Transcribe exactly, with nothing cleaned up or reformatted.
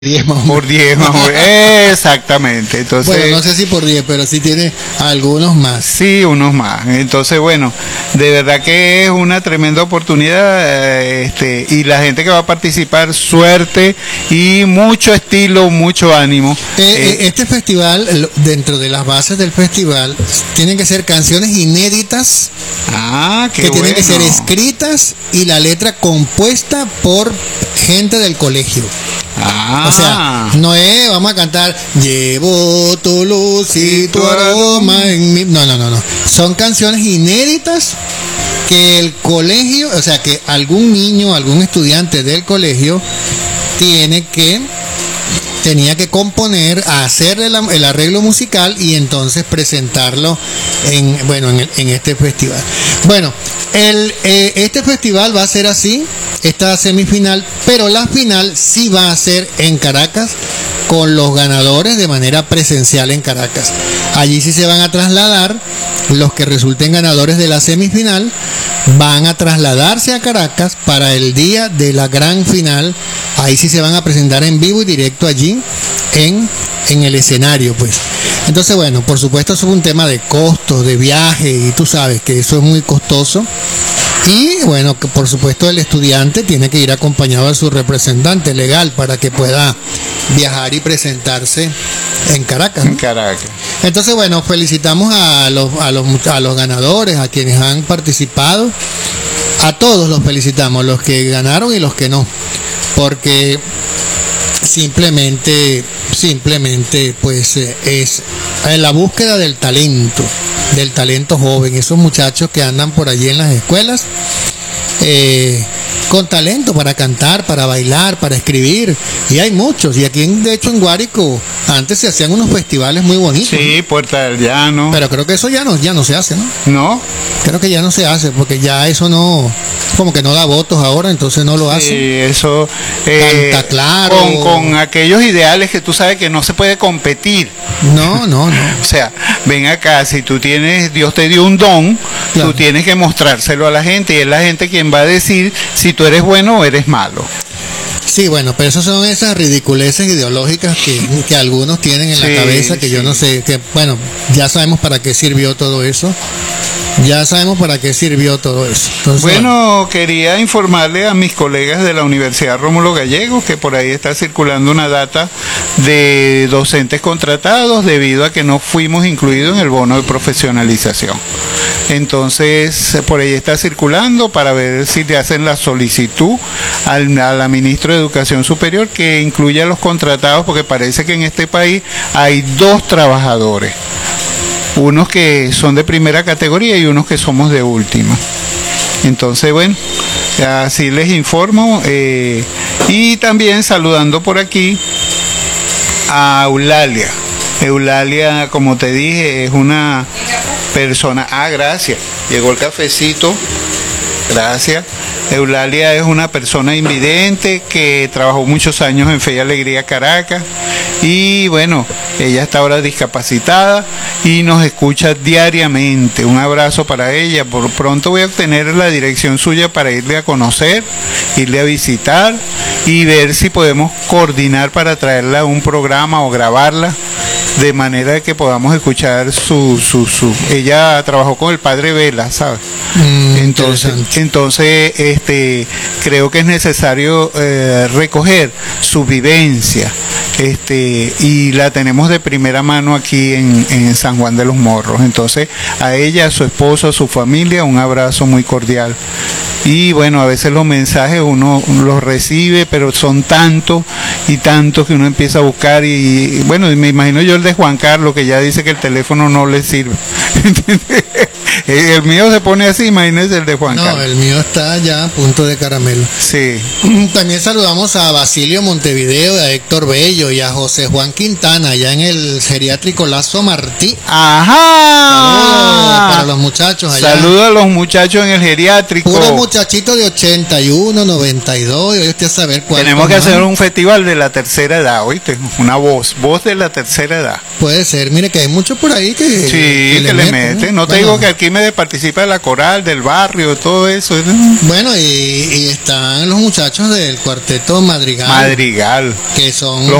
diez más o Por menos. diez más o menos. Exactamente. Entonces, Bueno, no sé si por diez, pero sí tiene algunos más. sí, unos más. Entonces, bueno, de verdad que es una tremenda oportunidad, eh, este, y la gente que va a participar, suerte y mucho estilo, mucho ánimo. Eh, Eh, eh, este festival, lo- dentro de las bases del festival, tienen que ser canciones inéditas ah, qué que tienen que ser bueno. escritas y la letra compuesta por gente del colegio. Ah, O sea, no es, vamos a cantar, llevo tu luz y tu aroma en mi... No, no, no, no. Son canciones inéditas que el colegio, o sea, que algún niño, algún estudiante del colegio tiene que, tenía que componer, hacerle la- el arreglo musical y entonces presentarlo en, bueno, en, el- en este festival. Bueno, el, eh, este festival va a ser así, esta semifinal, pero la final sí va a ser en Caracas con los ganadores de manera presencial en Caracas. Allí sí se van a trasladar los que resulten ganadores de la semifinal, van a trasladarse a Caracas para el día de la gran final. Ahí sí se van a presentar en vivo y directo allí en, en el escenario, pues. Entonces, bueno, por supuesto eso es un tema de costo, de viaje, y tú sabes que eso es muy costoso. Y bueno, que por supuesto el estudiante tiene que ir acompañado de su representante legal para que pueda viajar y presentarse en Caracas, ¿no? en Caracas. Entonces, bueno, felicitamos a los, a los, a los ganadores, a quienes han participado. A todos los felicitamos, los que ganaron y los que no. Porque simplemente, simplemente, pues eh, es en la búsqueda del talento, del talento joven. Esos muchachos que andan por allí en las escuelas. Eh, con talento para cantar, para bailar, para escribir, y hay muchos, y aquí en- de hecho en Guárico antes se hacían unos festivales muy bonitos, Sí, Puerta del Llano. pero creo que eso ya no, ya no se hace, ¿no? ¿No? Creo que ya no se hace, porque ya eso no, como que no da votos ahora, entonces no lo hace. Sí, eso. eh, Canta claro. Con, con aquellos ideales que tú sabes que no se puede competir. No, no, no. O sea, ven acá, si tú tienes, Dios te dio un don, Claro. tú tienes que mostrárselo a la gente y es la gente quien va a decir si tú eres bueno o eres malo. Sí, bueno, pero esas son esas ridiculeces ideológicas que, que algunos tienen en Sí, la cabeza, que yo sí. no sé, que bueno, ya sabemos para qué sirvió todo eso. Ya sabemos para qué sirvió todo eso. Entonces, Bueno, quería informarle a mis colegas de la Universidad Rómulo Gallegos que por ahí está circulando una data de docentes contratados debido a que no fuimos incluidos en el bono de profesionalización. Entonces, por ahí está circulando para ver si le hacen la solicitud al, a la ministra de Educación Superior que incluya a los contratados, porque parece que en este país hay dos trabajadores. Unos que son de primera categoría y unos que somos de última. Entonces, bueno, así les informo. eh, y también saludando por aquí a Eulalia. Eulalia, como te dije, es una persona... Ah, gracias. Llegó el cafecito. Gracias. Eulalia es una persona invidente que trabajó muchos años en Fe y Alegría Caracas y bueno, ella está ahora discapacitada y nos escucha diariamente. Un abrazo para ella. Por pronto voy a obtener la dirección suya para irle a conocer, irle a visitar y ver si podemos coordinar para traerla a un programa o grabarla de manera que podamos escuchar su, su, su... Ella trabajó con el padre Vela, ¿sabes? mm, Entonces, interesante. entonces este, creo que es necesario eh, recoger su vivencia, este, y la tenemos de primera mano aquí en, en San Juan de los Morros. Entonces, a ella, a su esposo, a su familia, un abrazo muy cordial. Y bueno, a veces los mensajes uno los recibe, pero son tantos y tantos que uno empieza a buscar y, y bueno, y me imagino yo el de Juan Carlos, que ya dice que el teléfono no le sirve. El mío se pone así, imagínese el de Juan No, Carlos. el mío está ya a punto de caramelo. Sí. También saludamos a Basilio Montevideo, a Héctor Bello y a José Juan Quintana, allá en el geriátrico Lazo Martí. Saludos para Ajá. los muchachos allá. Saludos a los muchachos en el geriátrico. Puro muchachito de ochenta y uno, noventa y dos, y hoy usted a saber cuánto Tenemos que más. hacer un festival de la tercera edad, ¿oíste? Una voz, voz de la tercera edad. Puede ser, mire que hay muchos por ahí que, Sí, que le que le se mete. No te Bueno. digo que Arquímedes participa de la coral, del barrio, todo eso. Bueno, y, y están los muchachos del cuarteto Madrigal, Madrigal. que son Los